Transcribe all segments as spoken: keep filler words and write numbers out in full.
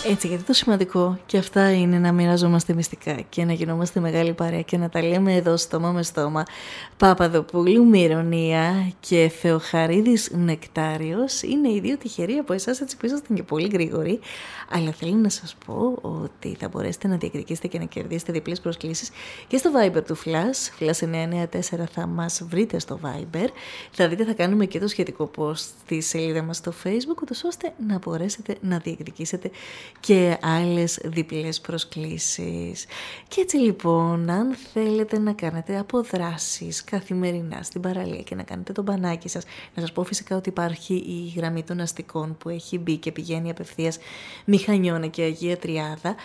Έτσι, γιατί το σημαντικό και αυτά είναι να μοιραζόμαστε μυστικά και να γινόμαστε μεγάλη παρέα και να τα λέμε εδώ στόμα με στόμα. Παπαδοπούλου Μυρονία και Θεοχαρίδης Νεκτάριος είναι οι δύο τυχεροί από εσάς, έτσι που ήσασταν και πολύ γρήγοροι. Αλλά θέλω να σας πω ότι θα μπορέσετε να διεκδικήσετε και να κερδίσετε διπλές προσκλήσεις και στο Viber του Flash. Flash εννιά εννιά τέσσερα θα μας βρείτε στο Viber. Θα δείτε, θα κάνουμε και το σχετικό post στη σελίδα μας στο Facebook, ούτως ώστε να μπορέσετε να διεκδικήσετε και άλλες διπλές προσκλήσεις. Και έτσι λοιπόν, αν θέλετε να κάνετε αποδράσεις καθημερινά στην παραλία και να κάνετε το μπανάκι σας, να σας πω φυσικά ότι υπάρχει η γραμμή των αστικών που έχει μπει και πηγαίνει απευθείας Μηχανιώνα και Αγία Τριάδα,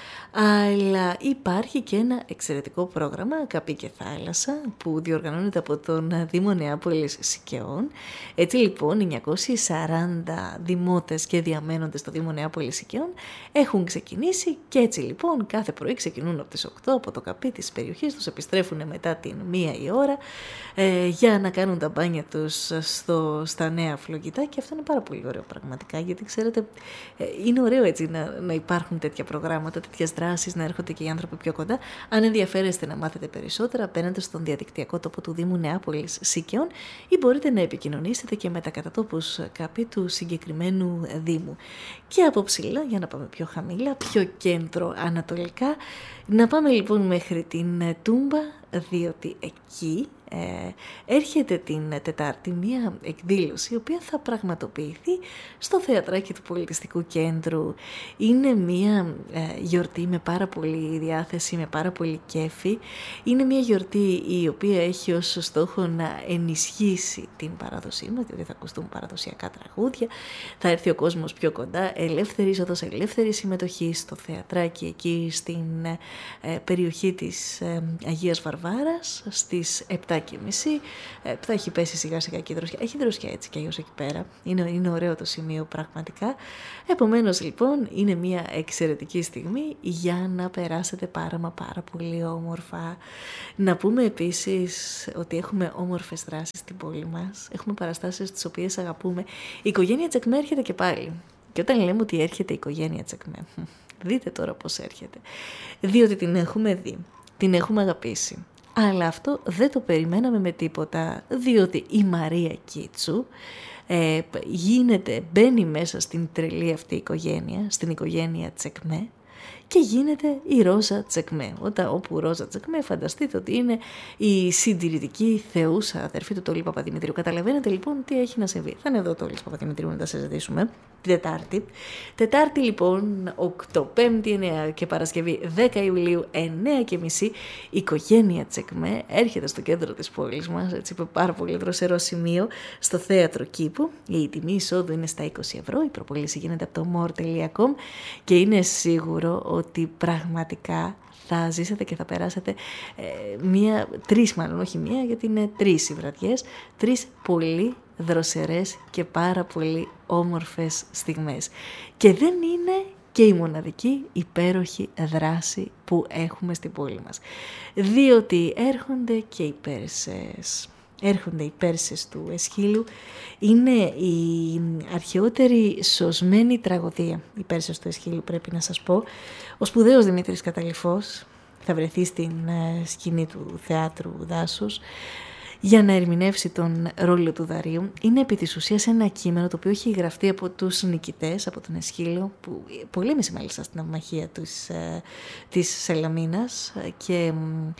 αλλά υπάρχει και ένα εξαιρετικό πρόγραμμα Καπή και Θάλασσα που διοργανώνεται από τον Δήμο Νεάπολης Σικαιών. Έτσι λοιπόν, εννιακόσιοι σαράντα δημότες και διαμένοντες στο Δήμο Νεάπολης Σικαιών έχουν ξεκινήσει και έτσι λοιπόν κάθε πρωί ξεκινούν από τις οκτώ από το καπί της περιοχής τους, επιστρέφουν μετά την μία η ώρα ε, για να κάνουν τα μπάνια τους στο, στα νέα φλογητά, και αυτό είναι πάρα πολύ ωραίο πραγματικά, γιατί ξέρετε ε, είναι ωραίο έτσι να, να υπάρχουν τέτοια προγράμματα, τέτοιες δράσεις, να έρχονται και οι άνθρωποι πιο κοντά. Αν ενδιαφέρεστε να μάθετε περισσότερα, μπαίνετε στον διαδικτυακό τόπο του Δήμου Νεάπολης Σικαιών ή μπορείτε να επικοινωνήσετε και με τα κατατόπους καπί του συγκεκριμένου Δήμου. Και από ψηλά, για να πάμε πιο χαμηλά, πιο κέντρο ανατολικά, να πάμε λοιπόν μέχρι την Τούμπα, διότι εκεί ε, έρχεται την Τετάρτη μία εκδήλωση η οποία θα πραγματοποιηθεί στο θεατράκι του Πολιτιστικού Κέντρου. Είναι μία ε, γιορτή με πάρα πολύ διάθεση, με πάρα πολύ κέφι. Είναι μία γιορτή η οποία έχει ως στόχο να ενισχύσει την παράδοσή μας, διότι θα ακουστούν παραδοσιακά τραγούδια, θα έρθει ο κόσμος πιο κοντά, ελεύθερη είσοδος, ελεύθερη συμμετοχή στο θεατράκι εκεί στην ε, περιοχή της ε, Αγίας Βαρβάρας στις επτά και μισή. Ε, θα έχει πέσει σιγά σιγά και η δροσιά. Έχει δροσιά έτσι κι αλλιώς εκεί πέρα. Είναι, είναι ωραίο το σημείο πραγματικά. Επομένως λοιπόν είναι μια εξαιρετική στιγμή για να περάσετε πάρα μα πάρα πολύ όμορφα. Να πούμε επίσης ότι έχουμε όμορφες δράσεις στην πόλη μας. Έχουμε παραστάσεις τις οποίες αγαπούμε. Η οικογένεια Τσεκμέ έρχεται και πάλι. Και όταν λέμε ότι έρχεται η οικογένεια Τσεκμέ, δείτε τώρα πώς έρχεται. Διότι την έχουμε δει, την έχουμε αγαπήσει. Αλλά αυτό δεν το περιμέναμε με τίποτα, διότι η Μαρία Κίτσου ε, γίνεται, μπαίνει μέσα στην τρελή αυτή οικογένεια, στην οικογένεια Τσεκμέ, και γίνεται η Ρόζα Τσεκμέ. Όταν, όπου Ρόζα Τσεκμέ, φανταστείτε ότι είναι η συντηρητική θεούσα αδερφή του Τόλι Παπαδημητρίου. Καταλαβαίνετε λοιπόν τι έχει να συμβεί. Θα είναι εδώ ο Τόλις Παπαδημητρίου να τα συζητήσουμε την Τετάρτη. Τετάρτη λοιπόν οκτώ, Πέμπτη εννέα και Παρασκευή δέκα Ιουλίου εννέα και μισή, η οικογένεια Τσεκμέ έρχεται στο κέντρο της πόλης μας, έτσι με πάρα πολύ δροσερό σημείο, στο Θέατρο Κήπου. Η τιμή εισόδου είναι στα είκοσι ευρώ, η προπόληση γίνεται από το more τελεία com και είναι σίγουρο ότι πραγματικά θα ζήσετε και θα περάσετε ε, μία, τρεις μάλλον, όχι μία, γιατί είναι τρεις οι βραδιές, τρεις πολύ δροσερές και πάρα πολύ όμορφες στιγμές. Και δεν είναι και η μοναδική υπέροχη δράση που έχουμε στην πόλη μας, διότι έρχονται και οι Πέρσες. Έρχονται οι Πέρσες του Εσχύλου. Είναι η αρχαιότερη σωσμένη τραγωδία. Οι Πέρσες του Εσχύλου, πρέπει να σας πω. Ο σπουδαίος Δημήτρης Καταλυφός θα βρεθεί στην σκηνή του Θεάτρου Δάσους για να ερμηνεύσει τον ρόλο του Δαρίου. Είναι επί της ουσίας ένα κείμενο το οποίο έχει γραφτεί από τους νικητές, από τον Εσχύλο, που πολέμησε μάλιστα στην αυμαχία της, της Σελαμίνας, και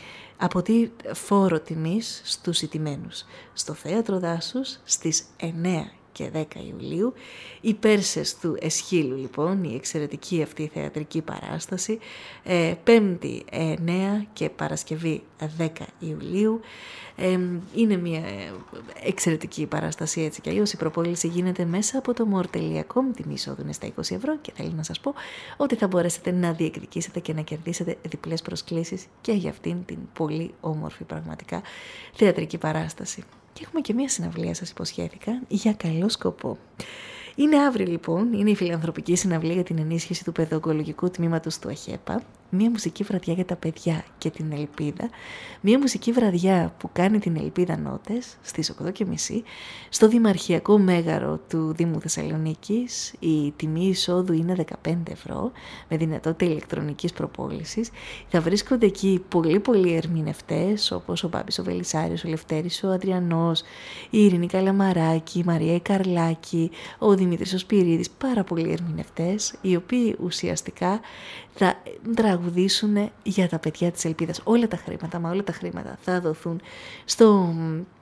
αποτεί φόρο τιμής στους ηττημένους. Στο Θέατρο Δάσους στις εννέα και δέκα Ιουλίου, οι Πέρσες του Εσχύλου λοιπόν, η εξαιρετική αυτή θεατρική παράσταση, ε, Πέμπτη εννέα και Παρασκευή δέκα Ιουλίου. Ε, είναι μια εξαιρετική παράσταση έτσι κι αλλιώς. Η προπόληση γίνεται μέσα από το more τελεία com, τιμή εισόδου είναι στα είκοσι ευρώ, και θέλω να σας πω ότι θα μπορέσετε να διεκδικήσετε και να κερδίσετε διπλές προσκλήσεις και για αυτήν την πολύ όμορφη πραγματικά θεατρική παράσταση. Και έχουμε και μια συναυλία, σας υποσχέθηκα, για καλό σκοπό. Είναι αύριο λοιπόν, είναι η φιλανθρωπική συναυλία για την ενίσχυση του παιδοογκολογικού τμήματος του ΑΧΕΠΑ Μια μουσική βραδιά για τα παιδιά και την ελπίδα. Μια μουσική βραδιά που κάνει την Ελπίδα νότες στις οκτώ και μισή στο Δημαρχιακό Μέγαρο του Δήμου Θεσσαλονίκης. Η τιμή εισόδου είναι δεκαπέντε ευρώ με δυνατότητα ηλεκτρονικής προπόλησης. Θα βρίσκονται εκεί πολύ πολλοί ερμηνευτές όπως ο Μπάμπης ο Βελισσάριος, ο Λευτέρης ο Αδριανός, η Ειρήνη Καλαμαράκη, η Μαρία η Καρλάκη, ο Δημήτρης ο Σπυρίδης, πάρα πολλοί ερμηνευτές οι οποίοι ουσιαστικά θα τραγουδήσουν για τα παιδιά της Ελπίδας. Όλα τα χρήματα, μα όλα τα χρήματα θα δοθούν στο,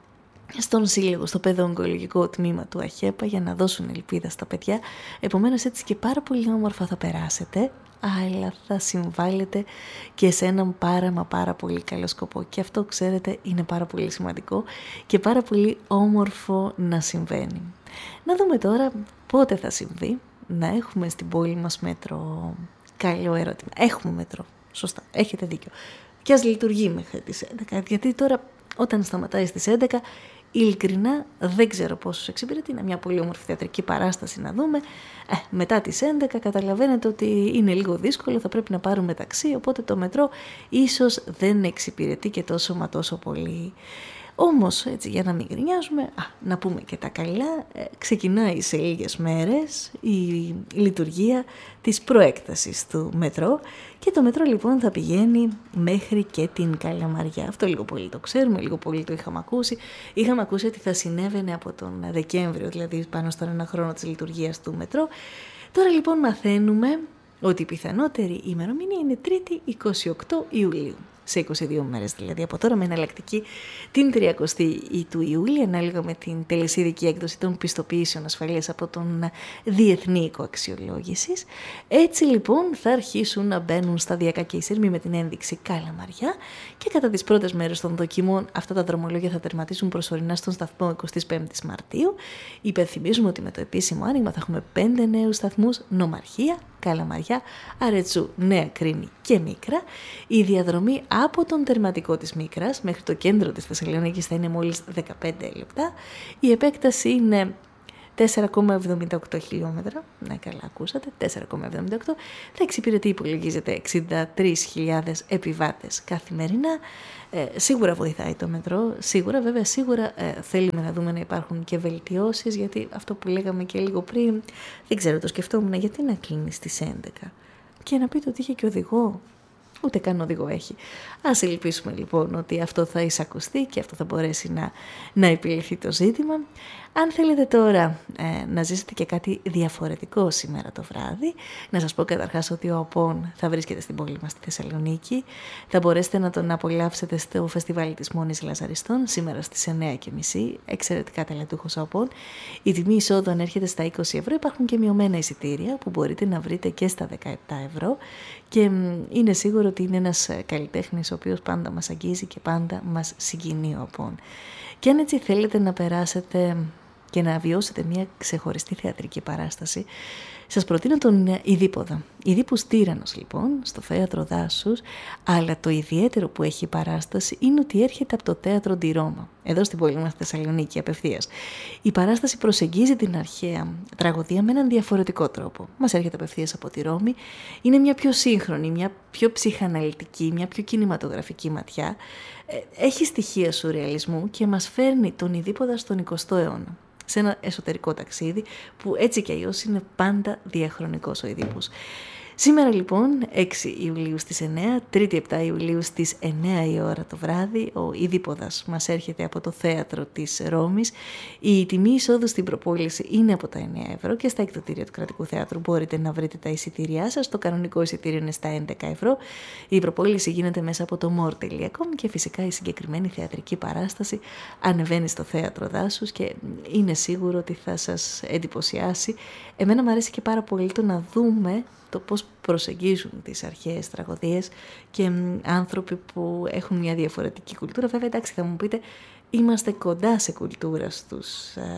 στον σύλλογο, στο παιδοογκολογικό τμήμα του ΑΧΕΠΑ για να δώσουν ελπίδα στα παιδιά. Επομένως έτσι και πάρα πολύ όμορφα θα περάσετε, αλλά θα συμβάλλετε και σε έναν πάρα μα πάρα πολύ καλό σκοπό. Και αυτό, ξέρετε, είναι πάρα πολύ σημαντικό και πάρα πολύ όμορφο να συμβαίνει. Να δούμε τώρα πότε θα συμβεί να έχουμε στην πόλη μας μέτρο. Καλό ερώτημα. Έχουμε μέτρο. Σωστά. Έχετε δίκιο. Και ας λειτουργεί μέχρι τις έντεκα. Γιατί τώρα όταν σταματάει στις έντεκα, ειλικρινά δεν ξέρω πόσους εξυπηρετεί. Είναι μια πολύ όμορφη θεατρική παράσταση να δούμε. Ε, μετά τις έντεκα καταλαβαίνετε ότι είναι λίγο δύσκολο. Θα πρέπει να πάρουμε ταξί. Οπότε το μετρό ίσως δεν εξυπηρετεί και τόσο μα τόσο πολύ. Όμως, έτσι, για να μην γκρινιάζουμε, α, να πούμε και τα καλά, ε, ξεκινάει σε λίγες μέρες η λειτουργία της προέκτασης του μετρό και το μετρό λοιπόν θα πηγαίνει μέχρι και την Καλαμαριά. Αυτό λίγο πολύ το ξέρουμε, λίγο πολύ το είχαμε ακούσει. Είχαμε ακούσει ότι θα συνέβαινε από τον Δεκέμβριο, δηλαδή πάνω στον ένα χρόνο της λειτουργίας του μετρό. Τώρα λοιπόν μαθαίνουμε ότι η πιθανότερη ημερομηνία είναι Τρίτη εικοστή όγδοη Ιουλίου. Σε είκοσι δύο μέρες δηλαδή από τώρα, με εναλλακτική την τριακοστή του Ιούλη, ανάλογα με την τελεσίδικη έκδοση των πιστοποιήσεων ασφαλείας από τον Διεθνή Οίκο Αξιολόγησης. Έτσι λοιπόν θα αρχίσουν να μπαίνουν σταδιακά και οι σύρμοι με την ένδειξη Καλαμαριά και κατά τις πρώτες μέρες των δοκιμών αυτά τα δρομολόγια θα τερματίσουν προσωρινά στον σταθμό εικοστή πέμπτη Μαρτίου. Υπενθυμίζουμε ότι με το επίσημο άνοιγμα θα έχουμε πέντε νέους σταθμούς: Νομαρχία, Καλαμαριά, Αρετσού, Νέα Κρίνη και Μίκρα. Η διαδρομή από τον τερματικό της Μίκρας μέχρι το κέντρο της Θεσσαλονίκης θα είναι μόλις δεκαπέντε λεπτά. Η επέκταση είναι τέσσερα κόμμα εβδομήντα οκτώ χιλιόμετρα. Ναι, καλά ακούσατε, τέσσερα κόμμα εβδομήντα οκτώ. Θα εξυπηρετεί, υπολογίζεται, εξήντα τρεις χιλιάδες επιβάτες καθημερινά. Ε, σίγουρα βοηθάει το μετρό, σίγουρα βέβαια, σίγουρα ε, θέλουμε να δούμε να υπάρχουν και βελτιώσεις, γιατί αυτό που λέγαμε και λίγο πριν, δεν ξέρω, το σκεφτόμουν, γιατί να κλείνει στις έντεκα και να πείτε ότι είχε και οδηγό. Ούτε καν οδηγό έχει. Ας ελπίσουμε λοιπόν ότι αυτό θα εισακουστεί και αυτό θα μπορέσει να, να επιληθεί το ζήτημα. Αν θέλετε τώρα ε, να ζήσετε και κάτι διαφορετικό σήμερα το βράδυ, να σας πω καταρχάς ότι ο ΑΠΟΝ θα βρίσκεται στην πόλη μας στη Θεσσαλονίκη. Θα μπορέσετε να τον απολαύσετε στο φεστιβάλ της Μόνης Λαζαριστών σήμερα στις εννιά και μισή. Εξαιρετικά ταλαντούχος ο ΑΠΟΝ. Η τιμή εισόδου ανέρχεται στα είκοσι ευρώ. Υπάρχουν και μειωμένα εισιτήρια που μπορείτε να βρείτε και στα δεκαεπτά ευρώ. Και είναι σίγουρο ότι είναι ένας καλλιτέχνης ο οποίος πάντα μας αγγίζει και πάντα μας συγκινεί ο ΑΠΟΝ. Και αν έτσι θέλετε να περάσετε και να βιώσετε μια ξεχωριστή θεατρική παράσταση, σας προτείνω τον Ιδίποδα. Ιδίπους Τύραννος λοιπόν, στο Θέατρο Δάσους, αλλά το ιδιαίτερο που έχει η παράσταση είναι ότι έρχεται από το Θέατρο Ντι Ρώμα, εδώ στην πόλη μας Θεσσαλονίκη απευθείας. Η παράσταση προσεγγίζει την αρχαία τραγωδία με έναν διαφορετικό τρόπο. Μας έρχεται απευθείας από τη Ρώμη, είναι μια πιο σύγχρονη, μια πιο ψυχαναλυτική, μια πιο κινηματογραφική ματιά. Έχει στοιχεία σουρεαλισμού και μας φέρνει τον Ιδίποδα στον εικοστό αιώνα. Σε ένα εσωτερικό ταξίδι που έτσι κι αλλιώς είναι πάντα διαχρονικός ο Ιδίπους. Σήμερα λοιπόν έξι Ιουλίου στις εννιά, Τρίτη επτά Ιουλίου στις εννιά η ώρα το βράδυ, ο Ιδίποδας μας έρχεται από το θέατρο της Ρώμης. Η τιμή εισόδου στην προπόληση είναι από τα εννιά ευρώ και στα εκδοτήρια του Κρατικού Θεάτρου μπορείτε να βρείτε τα εισιτήριά σας. Το κανονικό εισιτήριο είναι στα έντεκα ευρώ. Η προπόληση γίνεται μέσα από το more τελεία com και φυσικά η συγκεκριμένη θεατρική παράσταση ανεβαίνει στο Θέατρο Δάσους και είναι σίγουρο ότι θα σας εντυπωσιάσει. Εμένα μου αρέσει και πάρα πολύ το να δούμε το πώς προσεγγίζουν τις αρχαίες τραγωδίες και άνθρωποι που έχουν μια διαφορετική κουλτούρα. Βέβαια, εντάξει, θα μου πείτε, είμαστε κοντά σε κουλτούρα στους,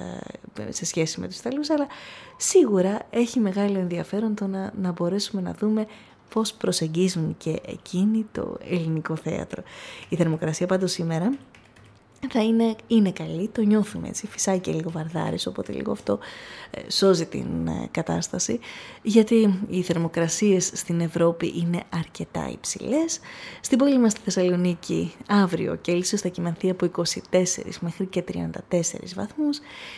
σε σχέση με τους Ιταλούς, αλλά σίγουρα έχει μεγάλο ενδιαφέρον το να, να μπορέσουμε να δούμε πώς προσεγγίζουν και εκείνοι το ελληνικό θέατρο. Η θερμοκρασία πάντως σήμερα θα είναι, είναι καλή, το νιώθουμε έτσι, φυσάει και λίγο βαρδάρης, οπότε λίγο αυτό ε, σώζει την ε, κατάσταση, γιατί οι θερμοκρασίες στην Ευρώπη είναι αρκετά υψηλές. Στην πόλη μας στη Θεσσαλονίκη αύριο ο Κέλσιος θα κυμανθεί από είκοσι τέσσερις μέχρι και τριάντα τέσσερις βαθμούς.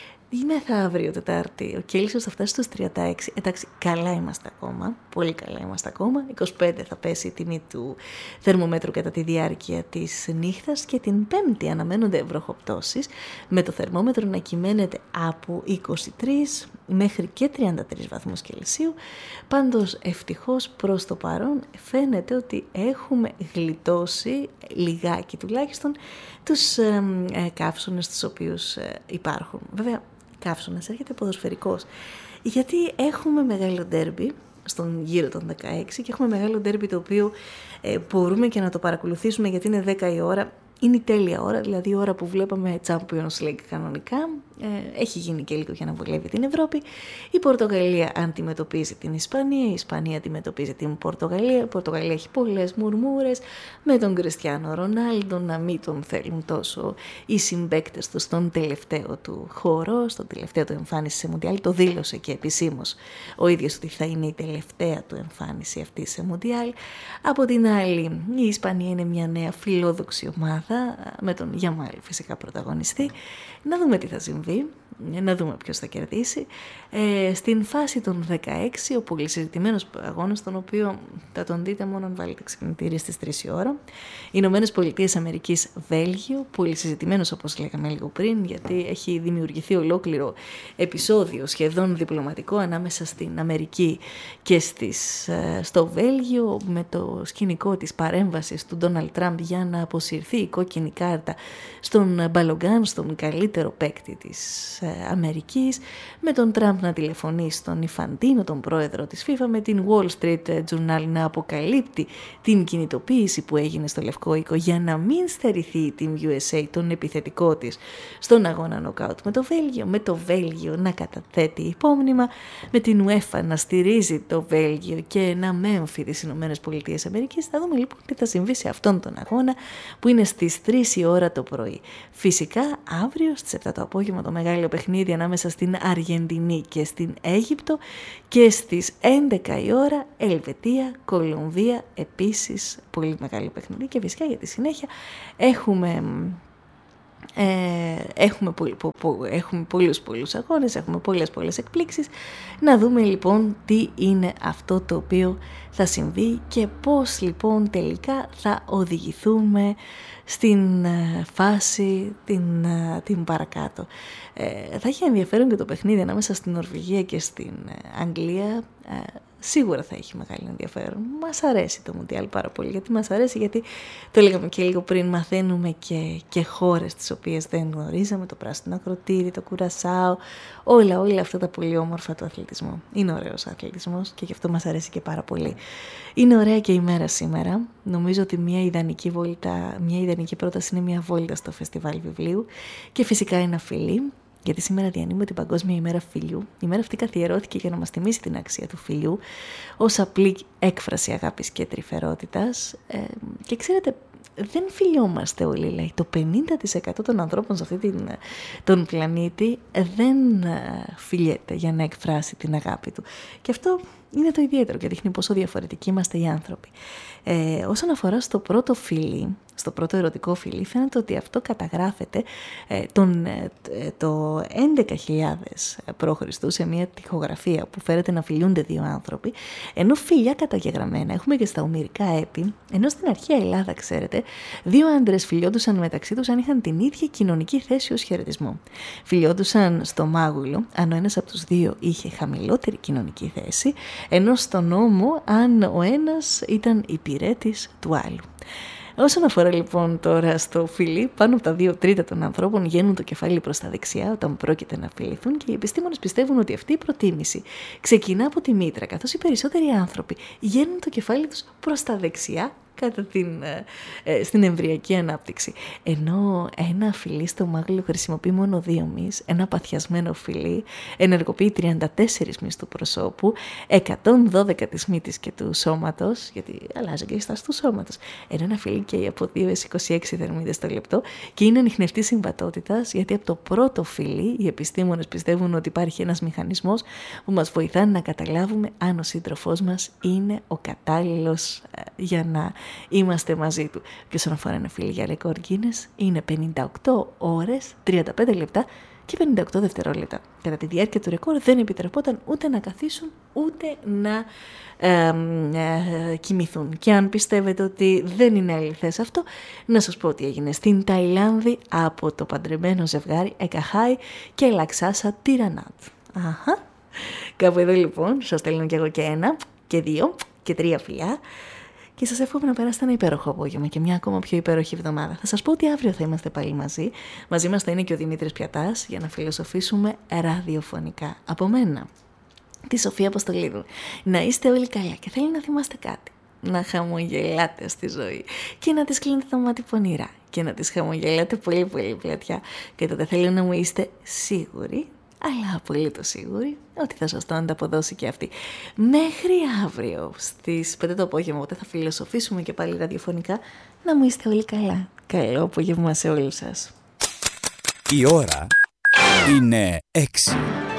Μεθαύριο Τετάρτη ο Κέλσιος θα φτάσει στους τριάντα έξι. Εντάξει, καλά είμαστε ακόμα, πολύ καλά είμαστε ακόμα. είκοσι πέντε θα πέσει η τιμή του θερμομέτρου κατά τη διάρκεια της νύχτας και την Πέμπτη αναμένονται βροχοπτώσεις με το θερμόμετρο να κυμαίνεται από είκοσι τρεις μέχρι και τριάντα τρεις βαθμούς Κελσίου. Πάντως ευτυχώς προς το παρόν φαίνεται ότι έχουμε γλιτώσει λιγάκι τουλάχιστον τους ε, ε, καύσονες τους οποίους ε, υπάρχουν. Βέβαια, καύσωνας έρχεται ποδοσφαιρικός, γιατί έχουμε μεγάλο ντέρμπι στον γύρο των δεκαέξι και έχουμε μεγάλο ντέρμπι το οποίο ε, μπορούμε και να το παρακολουθήσουμε γιατί είναι δέκα η ώρα. Είναι η τέλεια ώρα, δηλαδή η ώρα που βλέπαμε Champions League κανονικά. Ε, έχει γίνει και λίγο για να βολεύει την Ευρώπη. Η Πορτογαλία αντιμετωπίζει την Ισπανία, η Ισπανία αντιμετωπίζει την Πορτογαλία. Η Πορτογαλία έχει πολλές μουρμούρες με τον Κριστιάνο Ρονάλντο να μην τον θέλουν τόσο οι συμπαίκτες του στον τελευταίο του χώρο, στον τελευταίο του εμφάνιση σε Μουντιάλ. Το δήλωσε και επισήμως ο ίδιος ότι θα είναι η τελευταία του εμφάνιση αυτή σε Μουντιάλ. Από την άλλη, η Ισπανία είναι μια νέα φιλόδοξη ομάδα με τον Γιαμάλ φυσικά πρωταγωνιστή. Να δούμε τι θα συμβεί, να δούμε ποιος θα κερδίσει. Ε, στην φάση των δεκαέξι, ο πολυσυζητημένος αγώνας, τον οποίο θα τον δείτε μόνο αν βάλετε ξυπνητήρια στις τρεις η ώρα. Οι Ηνωμένες Πολιτείες Αμερικής Βέλγιο, πολυσυζητημένος όπως λέγαμε λίγο πριν, γιατί έχει δημιουργηθεί ολόκληρο επεισόδιο σχεδόν διπλωματικό ανάμεσα στην Αμερική και στις, στο Βέλγιο, με το σκηνικό της παρέμβασης του Ντόναλντ Τραμπ για να αποσυρθεί η κόκκινη κάρτα στον Μπαλογκάν, στον καλύτερο παίκτη της Αμερικής, με τον Τραμπ να τηλεφωνεί στον Ιφαντίνο, τον πρόεδρο της FIFA, με την Wall Street Journal να αποκαλύπτει την κινητοποίηση που έγινε στο Λευκό Οίκο για να μην στερηθεί η Team γιου ες έι τον επιθετικό της στον αγώνα νοκάουτ με το Βέλγιο, με το Βέλγιο να καταθέτει υπόμνημα, με την UEFA να στηρίζει το Βέλγιο και να μέμφει τις Ηνωμένες Πολιτείες Αμερικής. Θα δούμε λοιπόν τι θα συμβεί σε αυτόν τον αγώνα που είναι στις τρεις η ώρα το πρωί. Φυσικά αύριο στις επτά το απόγευμα το μεγάλο παιχνίδι ανάμεσα στην Αργεντινή και στην Αίγυπτο, και στις έντεκα η ώρα Ελβετία, Κολομβία, επίσης πολύ μεγάλο παιχνίδι. Και φυσικά για τη συνέχεια έχουμε... Ε, έχουμε, πο, πο, πο, έχουμε πολλούς πολλούς αγώνες, έχουμε πολλές πολλές εκπλήξεις. Να δούμε λοιπόν τι είναι αυτό το οποίο θα συμβεί και πώς λοιπόν τελικά θα οδηγηθούμε στην φάση την, την παρακάτω. Ε, θα έχει ενδιαφέρον και το παιχνίδι ανάμεσα στην Νορβηγία και στην Αγγλία. Ε, Σίγουρα θα έχει μεγάλο ενδιαφέρον. Μας αρέσει το Μουντιάλ πάρα πολύ, γιατί μας αρέσει, γιατί το λέγαμε και λίγο πριν, μαθαίνουμε και, και χώρες τις οποίες δεν γνωρίζαμε, το πράσινο ακροτήρι, το Κουρασάο, όλα, όλα αυτά τα πολύ όμορφα του αθλητισμού. Είναι ωραίος αθλητισμός και γι' αυτό μας αρέσει και πάρα πολύ. Είναι ωραία και η μέρα σήμερα. Νομίζω ότι μια ιδανική, βόλτα, μια ιδανική πρόταση είναι μια βόλτα στο φεστιβάλ βιβλίου και φυσικά ένα φιλί. Γιατί σήμερα διανύουμε την Παγκόσμια ημέρα φιλιού. Η ημέρα αυτή καθιερώθηκε για να μας θυμίσει την αξία του φιλιού ως απλή έκφραση αγάπης και τρυφερότητας. Ε, και ξέρετε, δεν φιλιόμαστε όλοι, λέει. Το πενήντα τοις εκατό των ανθρώπων σε αυτή την, τον πλανήτη δεν φιλιέται για να εκφράσει την αγάπη του. Και αυτό είναι το ιδιαίτερο και δείχνει πόσο διαφορετικοί είμαστε οι άνθρωποι. Ε, όσον αφορά στο πρώτο φιλί, στο πρώτο ερωτικό φιλί, φαίνεται ότι αυτό καταγράφεται ε, τον, ε, το έντεκα χιλιάδες π.Χ. σε μια τοιχογραφία που φέρεται να φιλιούνται δύο άνθρωποι, ενώ φιλιά καταγεγραμμένα έχουμε και στα ομηρικά έπι, ενώ στην αρχαία Ελλάδα, ξέρετε, δύο άντρες φιλιόντουσαν μεταξύ τους αν είχαν την ίδια κοινωνική θέση ως χαιρετισμό. Φιλιόντουσαν στο μάγουλο αν ο ένας από τους δύο είχε χαμηλότερη κοινωνική θέση, ενώ στον νόμο αν ο ένας ήταν υπηρέτης του άλλου. Όσον αφορά λοιπόν τώρα στο φιλί, πάνω από τα δύο τρίτα των ανθρώπων γένουν το κεφάλι προς τα δεξιά όταν πρόκειται να φιληθούν, και οι επιστήμονες πιστεύουν ότι αυτή η προτίμηση ξεκινά από τη μήτρα, καθώς οι περισσότεροι άνθρωποι γένουν το κεφάλι τους προς τα δεξιά κατά την, ε, στην εμβρυακή ανάπτυξη. Ενώ ένα φιλί στο μάγουλο χρησιμοποιεί μόνο δύο μυς, ένα παθιασμένο φιλί ενεργοποιεί τριάντα τέσσερις μυς του προσώπου, εκατόν δώδεκα της μύτης και του σώματος, γιατί αλλάζει και η στάση του σώματος. Ενώ ένα φιλί καίει από δύο έως είκοσι έξι θερμίδες το λεπτό και είναι ανιχνευτή συμβατότητας, γιατί από το πρώτο φιλί οι επιστήμονες πιστεύουν ότι υπάρχει ένας μηχανισμός που μας βοηθά να καταλάβουμε αν ο σύντροφός μας είναι ο κατάλληλος ε, για να είμαστε μαζί του. Και όσον αφορά ένα φιλί για ρεκόρ Guinness, είναι πενήντα οκτώ ώρες, τριάντα πέντε λεπτά και πενήντα οκτώ δευτερόλεπτα. Κατά τη διάρκεια του ρεκόρ δεν επιτρεπόταν ούτε να καθίσουν ούτε να ε, ε, κοιμηθούν. Και αν πιστεύετε ότι δεν είναι αληθές αυτό, να σας πω ότι έγινε στην Ταϊλάνδη από το παντρεμένο ζευγάρι Εκαχάι και Λαξάσα Τιρανάτ. Αχα. Κάπου εδώ λοιπόν σας στέλνω κι εγώ και ένα και δύο και τρία φιλιά. Και σας εύχομαι να περάσετε ένα υπέροχο απόγευμα και μια ακόμα πιο υπέροχη εβδομάδα. Θα σας πω ότι αύριο θα είμαστε πάλι μαζί. Μαζί μας θα είναι και ο Δημήτρης Πιατάς για να φιλοσοφήσουμε ραδιοφωνικά. Από μένα, τη Σοφία Αποστολίδου. Να είστε όλοι καλά και θέλω να θυμάστε κάτι. Να χαμογελάτε στη ζωή και να τις κλείνετε τα μάτια πονηρά και να τις χαμογελάτε πολύ πολύ πλατιά. Και τότε θέλω να μου είστε σίγουροι, αλλά απολύτως σίγουροι, ότι θα σας το ανταποδώσει και αυτή. Μέχρι αύριο στις πέντε το απόγευμα, όταν θα φιλοσοφήσουμε και πάλι ραδιοφωνικά, να μου είστε όλοι καλά. Καλό απόγευμα σε όλους σας. Η ώρα είναι έξι.